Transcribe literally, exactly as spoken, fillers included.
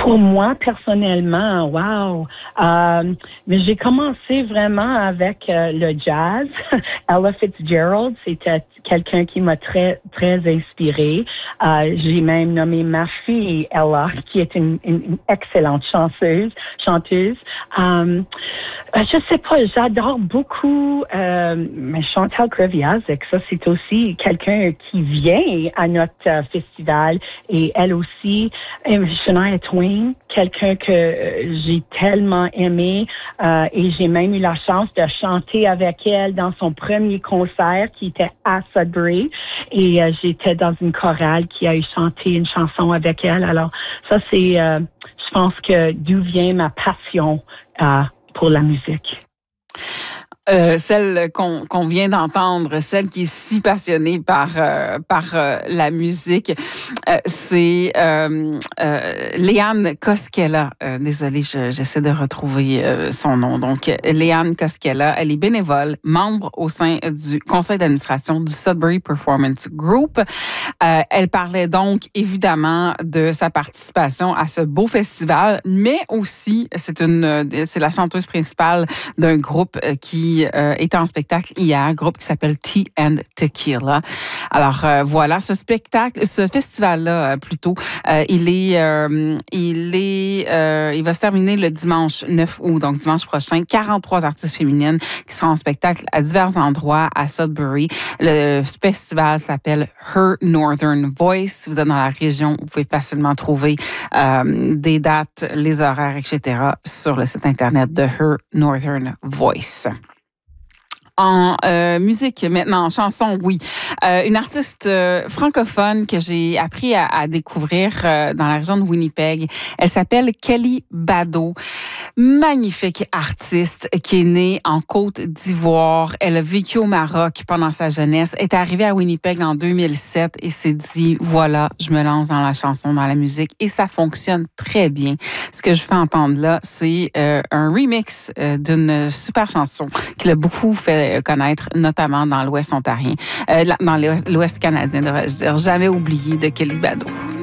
Pour moi, personnellement, wow. Euh, mais j'ai commencé vraiment avec euh, le jazz. Ella Fitzgerald, c'était quelqu'un qui m'a très, très inspirée. Euh, j'ai même nommé ma fille Ella, qui est une, une, une excellente chanteuse. chanteuse. Euh, je sais pas, j'adore beaucoup euh, mais Chantal Kreviazuk. Ça, c'est aussi quelqu'un qui vient à notre euh, festival. Et elle aussi, euh, Shania Twain, quelqu'un que euh, j'ai tellement aimé. Euh, et j'ai même eu la chance de chanter avec elle dans son premier concert qui était à Sudbury. Et euh, j'étais dans une chorale qui a eu chanté une chanson avec elle. Alors, ça, c'est, euh, je pense que d'où vient ma passion euh, pour la musique. Euh, celle qu'on qu'on vient d'entendre, celle qui est si passionnée par euh, par euh, la musique, euh, c'est euh, euh, Leanne Koskela. Euh, désolée, je, j'essaie de retrouver euh, son nom. Donc, Leanne Koskela, elle est bénévole, membre au sein du conseil d'administration du Sudbury Performance Group. Euh, elle parlait donc évidemment de sa participation à ce beau festival, mais aussi c'est une c'est la chanteuse principale d'un groupe qui Euh, était en spectacle hier, groupe qui s'appelle Tea and Tequila. Alors euh, voilà, ce spectacle, ce festival-là plutôt, euh, il est, euh, il est, euh, il va se terminer le dimanche neuf août, donc dimanche prochain. quarante-trois artistes féminines qui seront en spectacle à divers endroits à Sudbury. Le festival s'appelle Her Northern Voice. Si vous êtes dans la région, vous pouvez facilement trouver euh, des dates, les horaires, et cetera sur le site internet de Her Northern Voice. En euh, musique maintenant, en chanson, oui. Euh, une artiste euh, francophone que j'ai appris à, à découvrir euh, dans la région de Winnipeg. Elle s'appelle Kelly Bado. Magnifique artiste qui est née en Côte d'Ivoire. Elle a vécu au Maroc pendant sa jeunesse. Elle est arrivée à Winnipeg en deux mille sept et s'est dit, voilà, je me lance dans la chanson, dans la musique. Et ça fonctionne très bien. Ce que je fais entendre là, c'est euh, un remix euh, d'une super chanson qui l'a beaucoup fait connaître, notamment dans l'Ouest ontarien, euh, dans l'Ouest canadien, devrais-je dire. Jamais oublié de Kelly Bado.